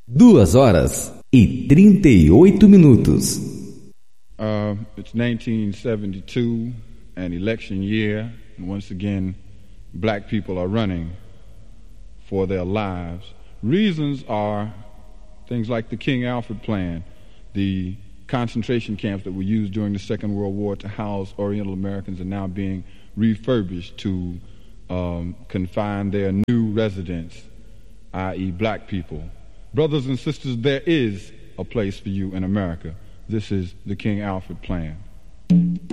2 horas e 38 minutos. It's 1972, an election year, and once again, black people are running for their lives. Reasons are things like the King Alfred Plan, the concentration camps that were used during the Second World War to house Oriental Americans are now being refurbished to confine their new residents, i.e. black people. Brothers and sisters, there is a place for you in America. This is the King Alfred Plan.